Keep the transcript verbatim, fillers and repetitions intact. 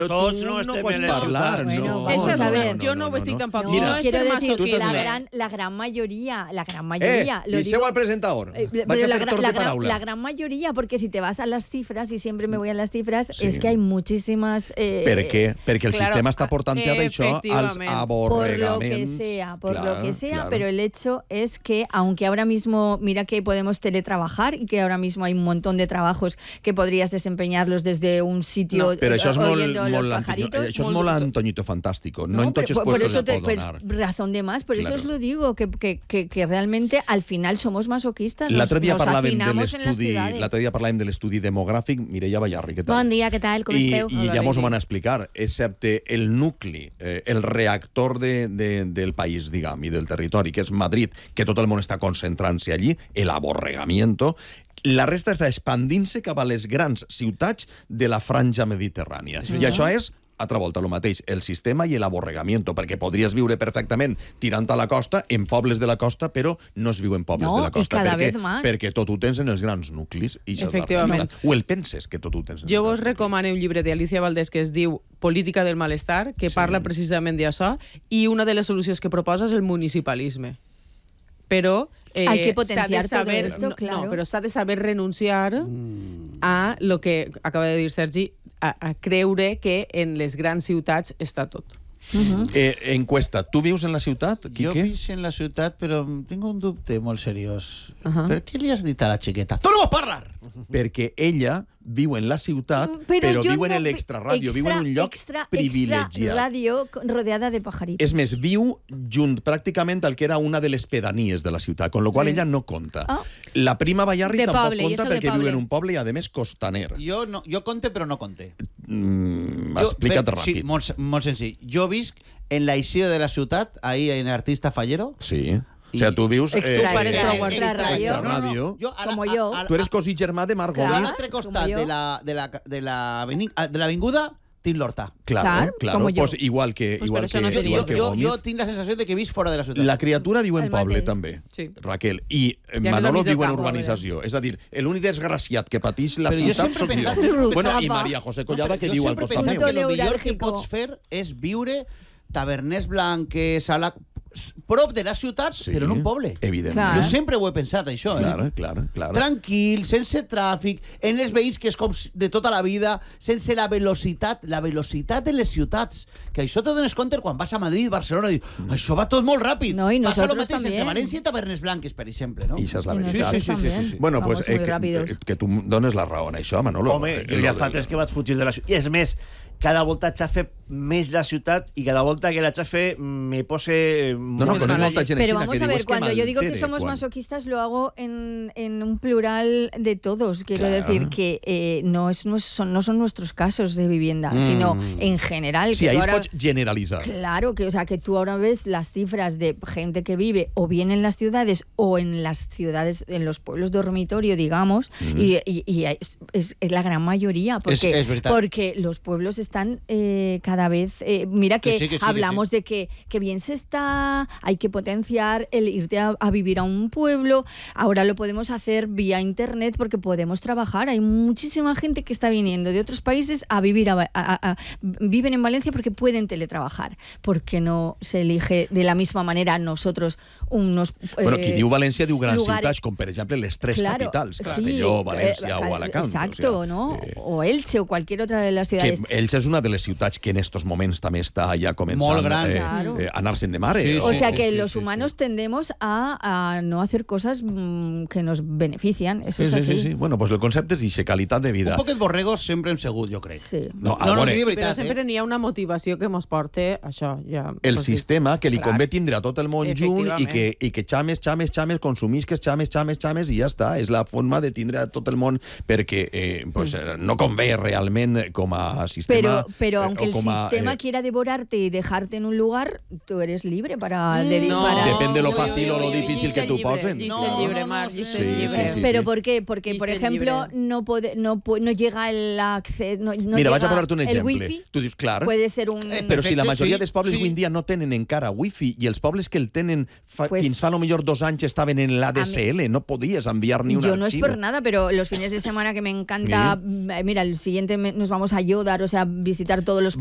Tots tú no no estem puedes en la hablar, ciutat. no. Bueno, Eso es no, a no, ver. no, yo no ho estic tampoc. No, Mira, no és quiero per decir que la masoquisme. gran, la gran mayoría, la gran Eh, mayoría, lo deixeu digo, al presentador. eh, Vaig pero a la, fer gra- torn la de gran, paraula. la gran mayoría, porque si te vas a las cifras, y siempre me voy a las cifras, Sí. es que hay muchísimas... Eh, Per què? Perquè el Claro, sistema està portant a això als efectivament. por lo que aborregaments. sea, por Claro, lo que sea, claro. pero el hecho es que aunque ahora mismo, mira que podemos teletrabajar y que ahora mismo hay un montón de trabajos que podrías desempeñarlos desde un sitio No, Però això és molt, oyendo molt, los Antonio, pajaritos. això és molt Antoñito Fantástico. No, No, en tots pero els por, por puestos eso es te, pot pues, donar. razón de más, por Claro. eso os lo digo, que, que, que, que realmente al final somos masoquistas. L'altre dia nos parlàvem de afinamos en las l'estudi ciudades. l'altre dia parlàvem de l'estudi demogràfic. Mireia Ballarri, què tal? Bon dia, què tal? Com I, esteu? I ja mos ho van explicar, excepte el nucli, eh, el reactor de, de, del país, diguem, i del territori, que és Madrid, que tot el món està concentrant-se allí, el aborregamiento, la resta està expandint-se cap a les grans ciutats de la franja mediterrània. I això és altra volta, el mateix, el sistema i l'aborregamiento, perquè podries viure perfectament tirant a la costa, en pobles de la costa, però no es viu en pobles No, de la i costa. cada perquè, vez más. perquè tot ho tens en els grans nuclis. I això és la Efectivament. realitat. O el penses que tot ho tens en els Jo grans vos recomano un llibre d'Alicia Valdés que es diu Política del malestar, que Sí. parla precisament d'això, i una de les solucions que proposa és el municipalisme. Però eh, Hay que s'ha potenciar de todo saber, esto, no, claro. no, però s'ha de saber renunciar Mm. a lo que acaba de dir Sergi, a, a creure que en les grans ciutats està tot. Uh-huh. Eh, encuesta, tu vius en la ciutat, Jo Quique? visc en la ciutat, però tinc un dubte molt seriós. Uh -huh. Per què li has dit a la xiqueta? Tu no vas parlar! Perquè ella viu en la ciutat, Mm, però, yo viu en no- l'extraràdio, viu en un lloc extra, privilegiat. Extra radio con- rodeada de pajaritos. És més, viu junt pràcticament al que era una de les pedanies de la ciutat, con lo qual Sí. ella no compta. Ah. La prima Ballarri De tampoc poble, jo compta soc de perquè viu poble. en un poble i, a més, costaner. Jo, no, jo conte, però no conte. Mm, Jo- explica't per- ràpid. Sí, molt, sen- molt senzill. Jo visc en la eixida de la ciutat, ahí en Artista Fallero. Sí. O I- sigui, tu vius... Extra, eh, extra, eh, extra ràdio. extra ràdio. Jo a la- Como a- yo. a la- Tu eres cosí germà de Marc A Clar. Gomis. l'altre Como costat yo. de la, de la, de la, aveni- de l'avinguda tinc l'Horta. Claro, Clar, claro. como yo. Pues igual que, Pues igual per això que, no Jo, tenim. igual jo, que jo, Gomis. jo tinc la sensació de que visc fora de la ciutat. La criatura viu en El poble, mateix. també, Sí. Raquel. I eh, Ja Manolo no viu en visita urbanització. És a dir, l'únic desgraciat que pateix la Però jo ciutat sempre he sóc pensat jo. que- Bueno, i Rafa. Maria José Collada, que jo viu al sempre he costat pensat meu. que el millor que neuràlgico. pots fer és viure taverners blanques, a la... prop de la ciutat, Sí, però en un poble. Evidentment. Clar. Jo sempre ho he pensat, això. Claro, Eh? claro, claro. Tranquil, sense tràfic, en els veïns que és com de tota la vida, sense la velocitat, la velocitat de les ciutats. Que això te dones compte quan vas a Madrid, Barcelona, i dius, això va tot molt ràpid. No, i Passa el nosotros mateix entre también. València i Tavernes Blanques, per exemple, no? I això és la Y veritat. nosotros Sí, sí, sí, sí, también. sí, sí. Bueno, Vamos pues eh, muy que, rápidos. que tu dones la raó en això, Manolo. Home, Eh, jo ja fa temps que vaig fugir de la ciutat. I és més, cada volta xafe més la ciutat i cada volta que la xafe me pose... No, no, Més conec mala molta gent Pero aixina vamos que a diu, ver, "És que cuando yo digo que m'altere somos quan-". masoquistas lo hago en, en un plural de todos. Quiero Claro. decir que eh, no, es, no, son, no son nuestros casos de vivienda, Mm. sino en general. Sí, que ahí tú es ahora- pots generalitzar. Claro, que, o sea, que tú ahora ves las cifras de gente que vive o bien en las ciudades o en las ciudades, en los pueblos dormitorio, digamos, y, y- y es, es- es la gran mayoría, porque, es verdad. porque los pueblos están eh, cada vez... eh, mira que, Que sí, que sí, que hablamos sí. de que, que bien se está, hay que potenciar el irte a, a vivir a un pueblo, ahora lo podemos hacer vía internet porque podemos trabajar, hay muchísima gente que está viniendo de otros países a vivir, a, a- a- viven en Valencia porque pueden teletrabajar, porque no se elige de la misma manera nosotros unos Bueno, eh, qui diu València diu grans lugares- ciutats, com per exemple les tres Claro, capitals, sí, Castelló, València eh, o Alacant. Exacto, o sea, ¿no? eh, O Elche o cualquier otra de las que ciudades. Elx és una de les ciutats que en estos moments també està ja començant Molt gran. eh, Claro. eh, a anar-se'n de mare. Sí, O sí, sea sí, que sí, los sí, humanos sí. tendemos a, a no hacer cosas mm, que nos benefician. Eso Sí, es sí, así. sí, sí. Bueno, pues el concepte és ixe, qualitat de vida. Un poquet borregos sempre hem segut, jo crec. Sí. No, a No, no, veure, de Però veritat, sempre eh? n'hi ha una motivació que mos porta a això. Ja, el vols dir. sistema que li Clar. convé tindre a tot el món junt i Efectivament. que, i que xames, xames, xames, consumisques, xames, xames, xames i ja està. És la forma de tindre a tot el món perquè eh, pues, eh, no convé realment com a sistema Pero, pero eh, aunque o el com a sistema eh, quiera devorarte y dejarte en un lugar, tú eres libre para... Mm, de- no. para- Depende lo Uy, fácil uy, o lo uy, uy, difícil que dice tú libre, posen. dice No, libre, no, Mar, no, dice sí, libre. sí, sí. ¿Pero por qué? Porque, por Dice ejemplo, libre. no, puede, no, pu- no llega el acceso... No, no Mira, vaig llega a posar-te un el exemple. wifi. Tu dius, clar, Puede ser un... Eh, però si la Perfecte, majoria sí, dels pobles sí. avui en dia no tenen encara wifi i els pobles que el tenen fa, Pues- fins fa a lo millor dos anys estaven en l'A D S L, no podies enviar ni un Yo no es archivo. por nada, pero los fines de semana que me encanta, eh, mira, el siguiente me- nos vamos a Yodar, o sea, visitar todos los